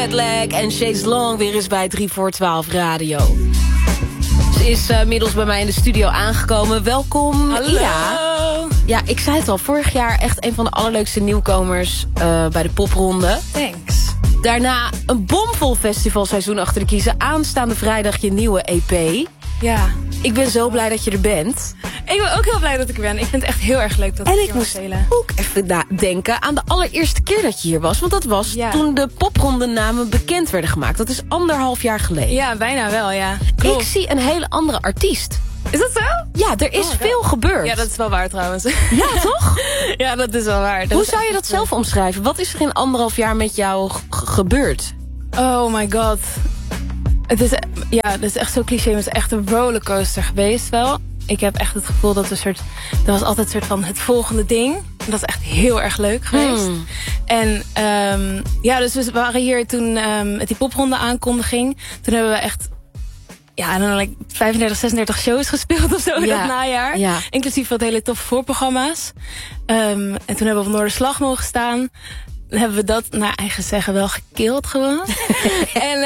Jetlag en Chase Long weer eens bij 3 voor 12 Radio. Ze is middels bij mij in de studio aangekomen. Welkom, Hallo. Ida. Ja, ik zei het al, vorig jaar echt een van de allerleukste nieuwkomers bij de popronde. Thanks. Daarna een bomvol festivalseizoen achter de kiezen. Aanstaande vrijdag je nieuwe EP. Ja. Ik ben zo blij dat je er bent. Ik ben ook heel blij dat ik er ben. Ik vind het echt heel erg leuk dat ik En hier ik mag moest spelen. ook even denken aan de allereerste keer dat je hier was. Want dat was Ja. toen de popronde namen bekend werden gemaakt. Dat is 1,5 jaar geleden. Ja, bijna wel, ja. Ik Klopt. zie een hele andere artiest. Is dat zo? Ja, er is veel gebeurd. Ja, dat is wel waar trouwens. Ja, toch? Ja, dat is wel waar. Hoe zou je dat zelf omschrijven? Wat is er in 1,5 jaar met jou gebeurd? Oh my god. Het is, het is echt zo cliché, maar het is echt een rollercoaster geweest wel. Ik heb echt het gevoel dat er was altijd een soort van het volgende ding. Dat is echt heel erg leuk geweest. En dus we waren hier toen met die popronde aankondiging. Toen hebben we echt 35, 36 shows gespeeld of zo in dat najaar. Ja. Inclusief wat hele toffe voorprogramma's. En toen hebben we op Noorderslag mogen staan. Dan hebben we dat, naar eigen zeggen, wel gekild gewoon. En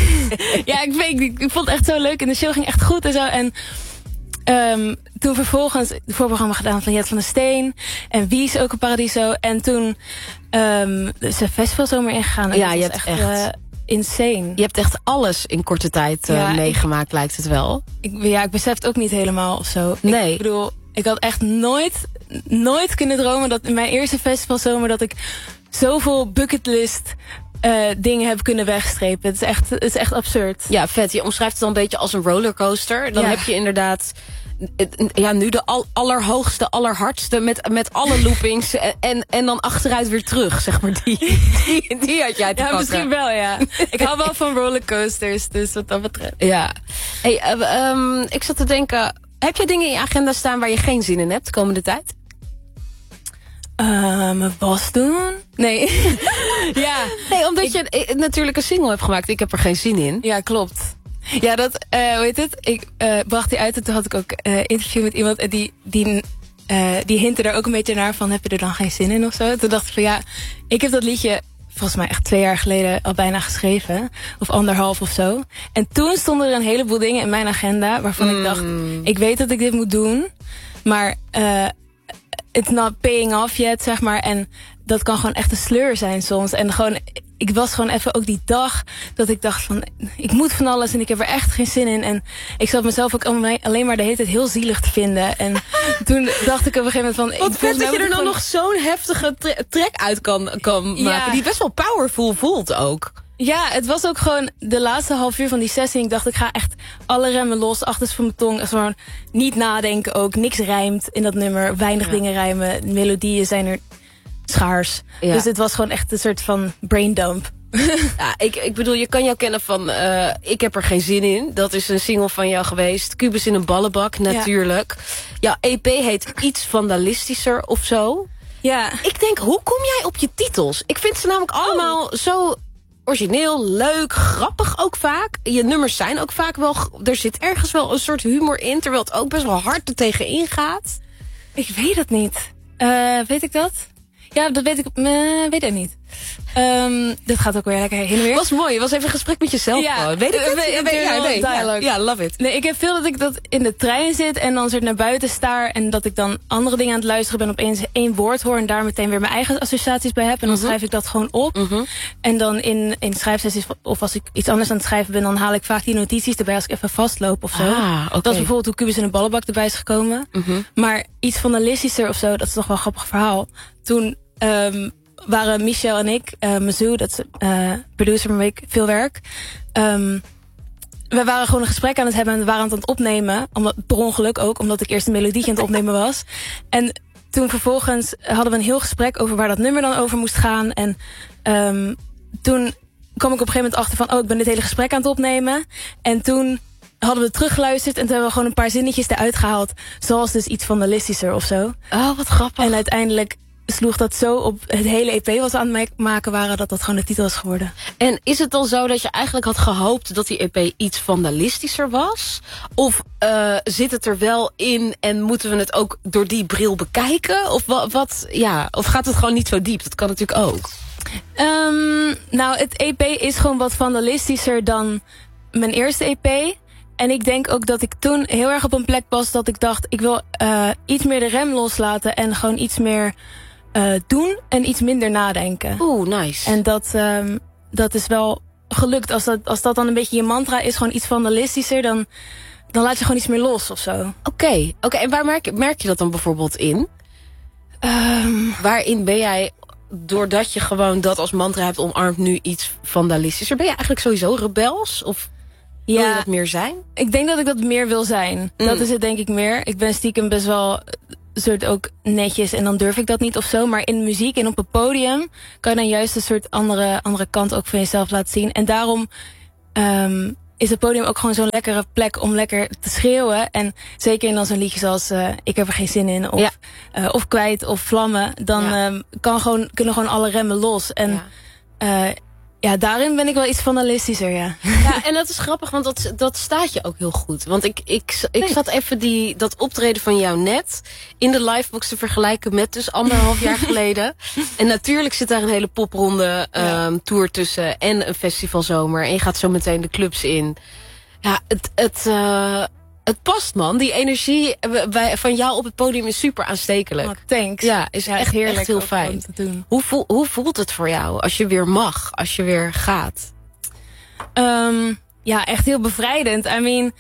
ik vond het echt zo leuk. En de show ging echt goed en zo. En toen vervolgens het voorprogramma gedaan van Jet van der Steen. En Wie is ook een Paradiso. En toen is de festivalzomer ingegaan. En Ja, dat je was hebt echt insane. Je hebt echt alles in korte tijd meegemaakt, lijkt het wel. Ik besef het ook niet helemaal of zo. Nee. Ik bedoel, ik had echt nooit kunnen dromen dat in mijn eerste festivalzomer dat ik zoveel bucketlist dingen heb kunnen wegstrepen. Het is echt absurd. Ja, vet. Je omschrijft het dan een beetje als een rollercoaster. Dan heb je inderdaad nu de allerhoogste, allerhardste met alle loopings en dan achteruit weer terug, zeg maar. Die had jij te pakken. Misschien wel, ja. Ik hou wel van rollercoasters, dus wat dat betreft. Ja. Hey, ik zat te denken, heb je dingen in je agenda staan waar je geen zin in hebt de komende tijd? Mijn was doen? Nee. Ja. Nee, omdat je natuurlijk een single hebt gemaakt. Ik heb er geen zin in. Ja, klopt. Ja, dat, hoe heet het? Ik bracht die uit en toen had ik ook interview met iemand en die hintte er ook een beetje naar van, heb je er dan geen zin in of zo? Toen dacht ik van ik heb dat liedje volgens mij echt 2 jaar geleden al bijna geschreven. Of 1,5 of zo. En toen stonden er een heleboel dingen in mijn agenda waarvan ik dacht, ik weet dat ik dit moet doen, maar it's not paying off yet, zeg maar. En dat kan gewoon echt een sleur zijn soms. En gewoon, ik was gewoon even ook die dag dat ik dacht van, ik moet van alles en ik heb er echt geen zin in. En ik zat mezelf ook alleen maar de hele tijd heel zielig te vinden. En toen dacht ik op een gegeven moment van, wat vet dat je er dan nog zo'n heftige track uit kan maken. Die best wel powerful voelt ook. Ja, het was ook gewoon de laatste half uur van die sessie. Ik dacht, ik ga echt alle remmen los, achterste van mijn tong. Gewoon niet nadenken ook. Niks rijmt in dat nummer. Weinig dingen rijmen. Melodieën zijn er schaars. Ja. Dus het was gewoon echt een soort van braindump. Ja, ik bedoel, je kan jou kennen van Ik heb er geen zin in. Dat is een single van jou geweest. Kubus in een ballenbak, natuurlijk. Ja. Jouw EP heet Iets Vandalistischer of zo. Ja. Ik denk, hoe kom jij op je titels? Ik vind ze namelijk allemaal zo origineel, leuk, grappig ook vaak. Je nummers zijn ook vaak wel, er zit ergens wel een soort humor in, terwijl het ook best wel hard er tegenin gaat. Ik weet het niet. Weet ik dat? Ja, dat weet ik niet. Dit gaat ook weer lekker heen en weer. Was mooi, het was even een gesprek met jezelf. Ja, weet ik het? Ja, love it. Nee, ik heb veel dat ik dat in de trein zit en dan soort naar buiten staar en dat ik dan andere dingen aan het luisteren ben, opeens 1 woord hoor en daar meteen weer mijn eigen associaties bij heb en dan schrijf ik dat gewoon op. En dan in schrijfsessies of als ik iets anders aan het schrijven ben, dan haal ik vaak die notities erbij als ik even vastloop of zo. Okay. Dat is bijvoorbeeld hoe Kubus in een ballenbak erbij is gekomen. Maar iets vandalistischer of zo, dat is toch wel een grappig verhaal. Toen waren Michel en ik, Mazoo, dat is producer waarmee ik veel werk. We waren gewoon een gesprek aan het hebben en we waren aan het opnemen. Per ongeluk ook, omdat ik eerst een melodietje aan het opnemen was. En toen vervolgens hadden we een heel gesprek over waar dat nummer dan over moest gaan. En toen kwam ik op een gegeven moment achter van, ik ben dit hele gesprek aan het opnemen. En toen hadden we teruggeluisterd en toen hebben we gewoon een paar zinnetjes eruit gehaald. Zoals dus iets vandalistischer of zo. Oh, wat grappig. En uiteindelijk sloeg dat zo op het hele EP wat we aan het maken waren, dat gewoon de titel is geworden. En is het dan zo dat je eigenlijk had gehoopt dat die EP iets vandalistischer was? Of zit het er wel in en moeten we het ook door die bril bekijken? Of wat? Ja, of gaat het gewoon niet zo diep? Dat kan natuurlijk ook. Nou, het EP is gewoon wat vandalistischer dan mijn eerste EP. En ik denk ook dat ik toen heel erg op een plek was dat ik dacht, ik wil iets meer de rem loslaten en gewoon iets meer doen en iets minder nadenken. Oeh, nice. En dat is wel gelukt. Als dat dan een beetje je mantra is, gewoon iets vandalistischer, dan laat je gewoon iets meer los of zo. Oké. En waar merk je dat dan bijvoorbeeld in? Waarin ben jij, doordat je gewoon dat als mantra hebt omarmd, nu iets vandalistischer? Ben je eigenlijk sowieso rebels? Of wil je dat meer zijn? Ik denk dat ik dat meer wil zijn. Dat is het denk ik meer. Ik ben stiekem best wel soort ook netjes en dan durf ik dat niet of zo. Maar in muziek en op een podium kan je dan juist een soort andere kant ook van jezelf laten zien. En daarom is het podium ook gewoon zo'n lekkere plek om lekker te schreeuwen. En zeker in dan zo'n liedje zoals Ik heb er geen zin in of Kwijt of Vlammen. Dan kunnen gewoon alle remmen los. En daarin ben ik wel iets vandalistischer, ja. Ja, en dat is grappig, want dat staat je ook heel goed. Want ik zat even dat optreden van jou net in de livebox te vergelijken met dus 1,5 jaar geleden. En natuurlijk zit daar een hele popronde tour tussen en een festivalzomer. En je gaat zo meteen de clubs in. Ja, het past, man. Die energie van jou op het podium is super aanstekelijk. Oh, thanks. Ja, is echt heerlijk, echt heel fijn. Om te doen. Hoe voelt het voor jou als je weer mag, als je weer gaat? Echt heel bevrijdend. I mean,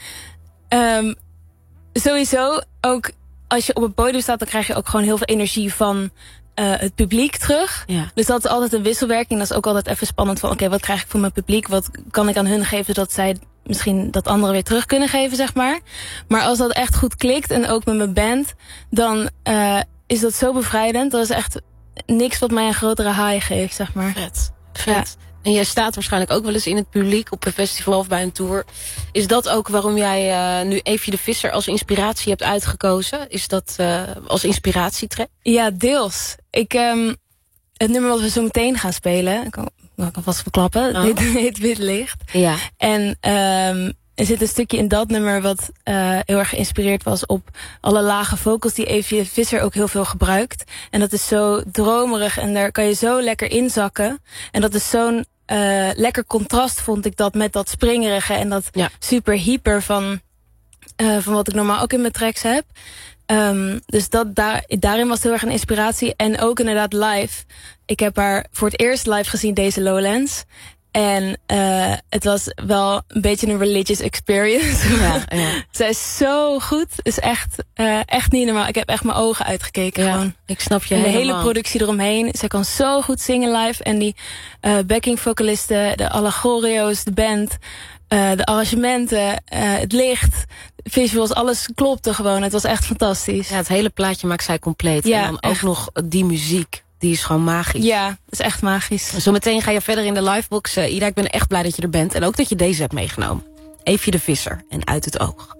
sowieso ook als je op het podium staat, dan krijg je ook gewoon heel veel energie van het publiek terug. Ja. Dus dat is altijd een wisselwerking. Dat is ook altijd even spannend van, oké, wat krijg ik van mijn publiek? Wat kan ik aan hun geven, zodat zij misschien dat anderen weer terug kunnen geven, zeg maar. Maar als dat echt goed klikt, en ook met mijn band, dan is dat zo bevrijdend. Dat is echt niks wat mij een grotere high geeft, zeg maar. Vet. Ja. En jij staat waarschijnlijk ook wel eens in het publiek op een festival of bij een tour. Is dat ook waarom jij nu Eefje de Visser als inspiratie hebt uitgekozen? Is dat als inspiratietrack? Ja, deels. Het nummer wat we zo meteen gaan spelen, ik kan vast verklappen, dit heet Wit Licht. Ja. En er zit een stukje in dat nummer wat heel erg geïnspireerd was op alle lage vocals die Eefje Visser ook heel veel gebruikt. En dat is zo dromerig en daar kan je zo lekker inzakken. En dat is zo'n lekker contrast, vond ik dat, met dat springerige en dat super hyper van wat ik normaal ook in mijn tracks heb. Dus daarin was het heel erg een inspiratie. En ook inderdaad live. Ik heb haar voor het eerst live gezien, deze Lowlands. En het was wel een beetje een religious experience. Ja. Zij is zo goed. Het is echt niet normaal. Ik heb echt mijn ogen uitgekeken. Ja, gewoon. Ik snap je en de helemaal. hele productie eromheen. Zij kan zo goed zingen live. En die backing vocalisten, de alle choreo's, de band, de arrangementen, het licht, visuals, alles klopte gewoon. Het was echt fantastisch. Ja, het hele plaatje maakt zij compleet. Ja, en dan ook nog die muziek. Die is gewoon magisch. Ja, dat is echt magisch. Zometeen ga je verder in de livebox. Ida, ik ben echt blij dat je er bent. En ook dat je deze hebt meegenomen. Eefje de Visser en Uit het Oog.